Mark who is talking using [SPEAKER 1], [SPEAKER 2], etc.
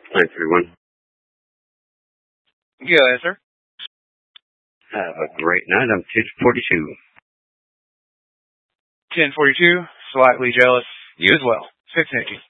[SPEAKER 1] 931.
[SPEAKER 2] Go ahead, sir.
[SPEAKER 1] Have a great night. I'm 1042.
[SPEAKER 2] 1042, slightly jealous. You as well. 650.